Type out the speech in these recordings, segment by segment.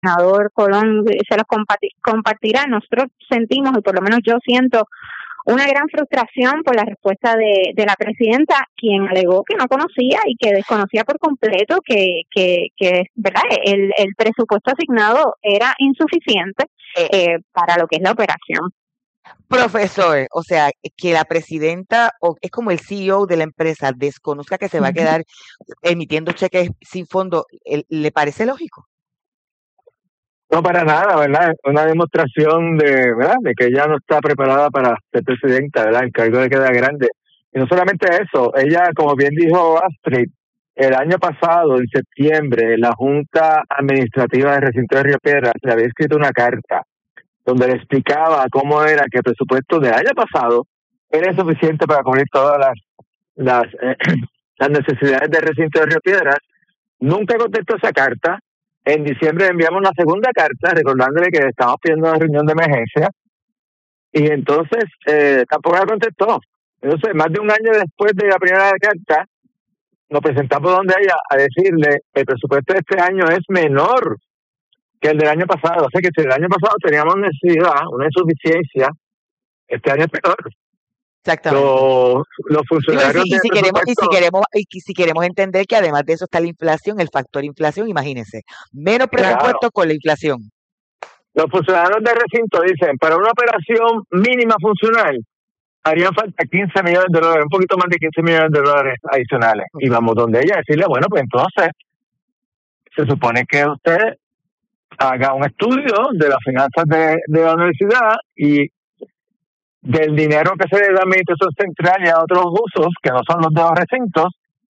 senador Colón se los compartirá. Nosotros sentimos, y por lo menos yo siento, una gran frustración por la respuesta de la presidenta, quien alegó que no conocía y que desconocía por completo que verdad el presupuesto asignado era insuficiente para lo que es la operación. Profesor, o sea, que la presidenta es como el CEO de la empresa desconozca que se va a quedar emitiendo cheques sin fondo, ¿le parece lógico? No, para nada, ¿verdad? Una demostración ¿verdad? De que ella no está preparada para ser presidenta, ¿verdad? El cargo le queda grande. Y no solamente eso, ella, como bien dijo Astrid, el año pasado, en septiembre, la Junta Administrativa del Recinto de Río Piedras le había escrito una carta donde le explicaba cómo era que el presupuesto del año pasado era suficiente para cubrir todas las necesidades del Recinto de Río Piedras. Nunca contestó esa carta. En diciembre enviamos una segunda carta recordándole que estábamos pidiendo una reunión de emergencia y entonces tampoco la contestó. Entonces, más de un año después de la primera carta, nos presentamos donde ella a decirle el presupuesto de este año es menor que el del año pasado. O sea que si el año pasado teníamos necesidad, una insuficiencia, este año es peor. Exactamente. Los funcionarios si queremos entender que además de eso está la inflación, el factor inflación, imagínense, menos presupuesto con la inflación. Los funcionarios del recinto dicen, para una operación mínima funcional, harían falta $15 millones, un poquito más de $15 millones adicionales. Y vamos donde ella a decirle, bueno, pues entonces, se supone que usted haga un estudio de las finanzas de la universidad y del dinero que se le da a Administración Central y a otros usos, que no son los de los recintos,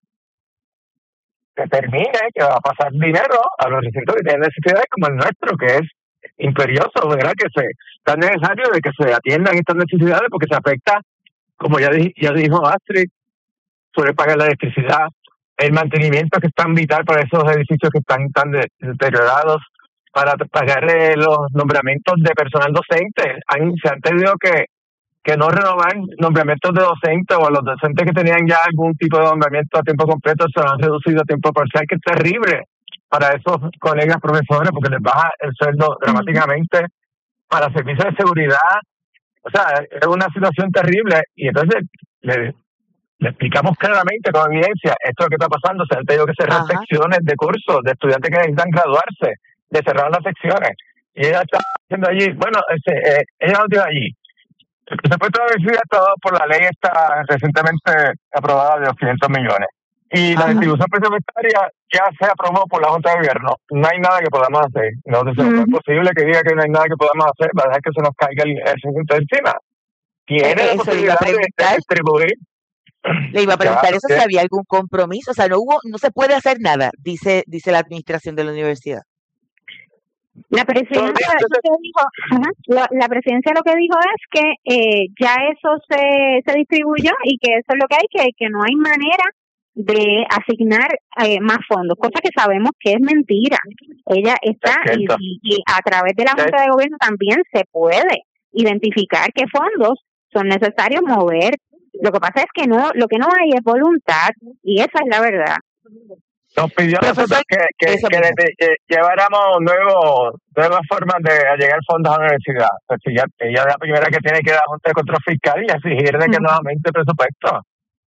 determine que va a pasar dinero a los recintos que tienen necesidades como el nuestro, que es imperioso, ¿verdad? Que es tan necesario de que se atiendan estas necesidades porque se afecta, como ya dijo Astrid, sobre pagar la electricidad, el mantenimiento que es tan vital para esos edificios que están tan deteriorados, para pagar los nombramientos de personal docente. Se han tenido que no renovan nombramientos de docentes o los docentes que tenían ya algún tipo de nombramiento a tiempo completo se han reducido a tiempo parcial, que es terrible para esos colegas profesores porque les baja el sueldo dramáticamente, para servicios de seguridad. O sea, es una situación terrible y entonces le explicamos claramente con evidencia esto es lo que está pasando. Se han tenido que cerrar secciones de cursos de estudiantes que necesitan graduarse, de cerrar las secciones. Y ella está haciendo allí, bueno, ella no tiene allí. El presupuesto de la universidad está dado por la ley esta recientemente aprobada de los 500 millones. Y la distribución presupuestaria ya se aprobó por la Junta de Gobierno. No hay nada que podamos hacer. No es posible que diga que no hay nada que podamos hacer. Va a dejar que se nos caiga el recinto encima. Tiene la posibilidad de distribuir. Le iba a preguntar eso, si había algún compromiso. O sea, no se puede hacer nada, dice la administración de la universidad. La presidencia la presidencia lo que dijo es que ya eso se distribuyó y que eso es lo que hay, que no hay manera de asignar más fondos, cosa que sabemos que es mentira. Ella está y a través de la Junta de Gobierno también se puede identificar qué fondos son necesarios mover. Lo que pasa es que lo que no hay es voluntad y esa es la verdad. Nos pidió a nosotros que lleváramos nuevas formas de llegar fondos a la universidad. Pues ella es la primera que tiene que ir a la Junta de Control Fiscal y exigirle que nos aumente el presupuesto.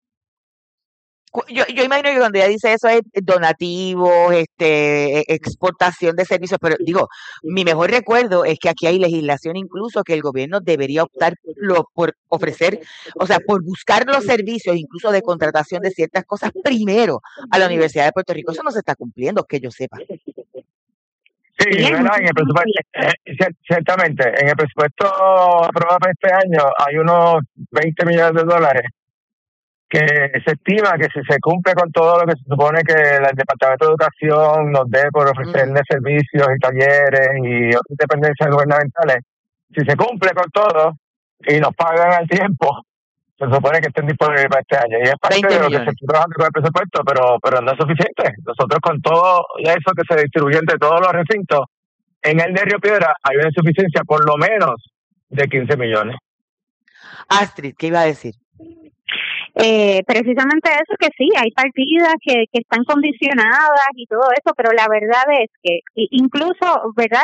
Yo imagino que cuando ella dice eso es donativos, exportación de servicios, pero digo, mi mejor recuerdo es que aquí hay legislación incluso que el gobierno debería optar por ofrecer, o sea, por buscar los servicios incluso de contratación de ciertas cosas primero a la Universidad de Puerto Rico. Eso no se está cumpliendo, que yo sepa. Sí, ¿verdad? En el presupuesto, ciertamente, en el presupuesto aprobado para este año hay unos $20 millones que se estima que si se cumple con todo lo que se supone que el Departamento de Educación nos dé por ofrecerle servicios y talleres y otras dependencias gubernamentales, si se cumple con todo y nos pagan al tiempo, se supone que estén disponibles para este año. Y es parte de lo que se está trabajando con el presupuesto, pero no es suficiente. Nosotros con todo eso que se distribuye entre todos los recintos, en el de Río Piedra hay una insuficiencia por lo menos de 15 millones. Astrid, ¿qué iba a decir? Precisamente eso, que sí, hay partidas que están condicionadas y todo eso, pero la verdad es que incluso, ¿verdad?